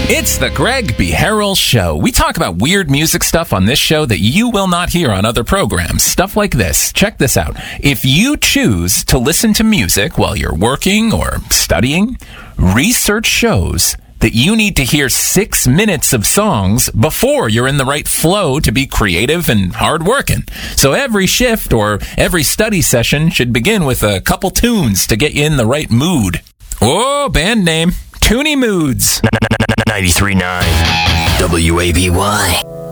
It's the Greg Beharrell Show. We talk about weird music stuff on this show that you will not hear on other programs. Stuff like this. Check this out. If you choose to listen to music while you're working or studying, research shows that you need to hear 6 minutes of songs before you're in the right flow to be creative and hardworking. So every shift or every study session should begin with a couple tunes to get you in the right mood. Oh, band name, Toonie Moods. 93.9 WABY.